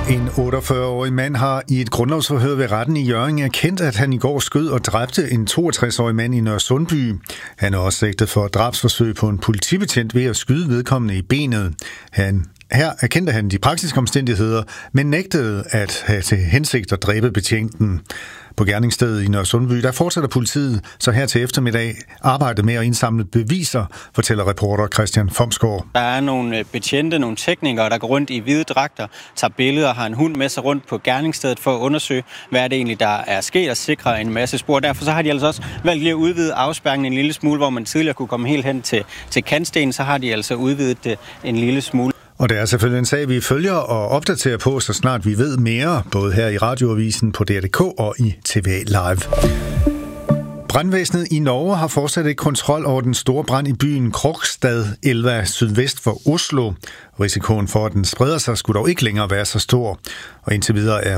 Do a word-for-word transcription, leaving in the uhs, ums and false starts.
En otteogfyrre-årig mand har i et grundlovsforhør ved retten i Hjørring erkendt, at han i går skød og dræbte en toogtres-årig mand i Nørresundby. Han er også sigtet for drabsforsøg på en politibetjent ved at skyde vedkommende i benet. Han Her erkendte han de praktiske omstændigheder, men nægtede at have til hensigt at dræbe betjenten. På gerningsstedet i Nørresundby, der fortsætter politiet så her til eftermiddag arbejdet med at indsamle beviser, fortæller reporter Christian Fomsgaard. Der er nogle betjente, nogle teknikere, der går rundt i hvide dragter, tager billeder og har en hund med sig rundt på gerningsstedet for at undersøge, hvad er det egentlig, der er sket og sikre en masse spor. Derfor så har de altså også valgt lige at udvide afspærringen en lille smule, hvor man tidligere kunne komme helt hen til, til kantstenen, så har de altså udvidet det en lille smule. Og det er selvfølgelig en sag, vi følger og opdaterer på, så snart vi ved mere, både her i Radioavisen på D R punktum D K og i T V A Live. Brandvæsenet i Norge har fortsat et kontrol over den store brand i byen Krokstad, Elva, sydvest for Oslo. Risikoen for, at den spreder sig, skulle dog ikke længere være så stor. Og indtil videre er